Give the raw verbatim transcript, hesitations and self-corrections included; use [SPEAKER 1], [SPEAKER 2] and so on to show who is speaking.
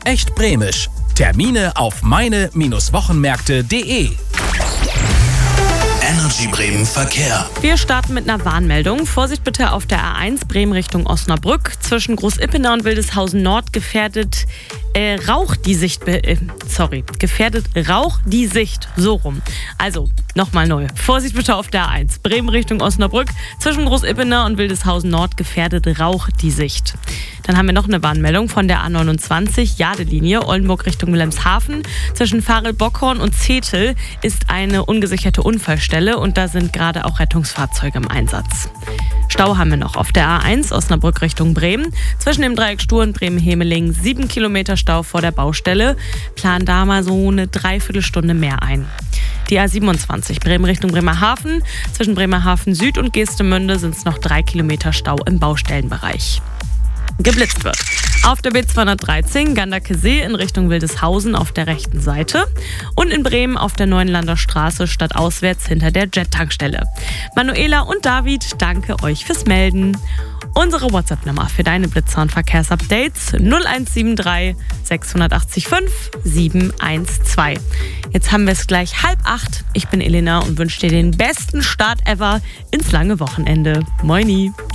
[SPEAKER 1] Echt bremisch. Termine auf meine Wochenmärkte punkt de.
[SPEAKER 2] Energy Bremen Verkehr.
[SPEAKER 3] Wir starten mit einer Warnmeldung. Vorsicht bitte auf der A eins Bremen Richtung Osnabrück. Zwischen Groß-Ippener und Wildeshausen Nord gefährdet äh, Rauch die Sicht. Äh, sorry, gefährdet Rauch die Sicht. So rum. Also, nochmal neu. Vorsicht bitte auf der A eins Bremen Richtung Osnabrück. Zwischen Groß-Ippener und Wildeshausen Nord gefährdet Rauch die Sicht. Dann haben wir noch eine Warnmeldung von der A neunundzwanzig Jadelinie Oldenburg Richtung Wilhelmshaven. Zwischen Farel-Bockhorn und Zetel ist eine ungesicherte Unfallstelle und da sind gerade auch Rettungsfahrzeuge im Einsatz. Stau haben wir noch auf der A eins Osnabrück Richtung Bremen. Zwischen dem Dreieck Stur und Bremen-Hemeling sieben Kilometer Stau vor der Baustelle. Plan da mal so eine Dreiviertelstunde mehr ein. Die A siebenundzwanzig Bremen Richtung Bremerhaven. Zwischen Bremerhaven Süd und Geestemünde sind es noch drei Kilometer Stau im Baustellenbereich. Geblitzt wird. Auf der B zweihundertdreizehn Ganderkesee in Richtung Wildeshausen auf der rechten Seite und in Bremen auf der Neuenlander Straße stadtauswärts hinter der Jet-Tankstelle. Manuela und David, danke euch fürs Melden. Unsere WhatsApp-Nummer für deine Blitzer- und Verkehrsupdates null eins sieben drei sechs acht fünf sieben eins zwei. Jetzt haben wir es gleich halb acht. Ich bin Elena und wünsche dir den besten Start ever ins lange Wochenende. Moini!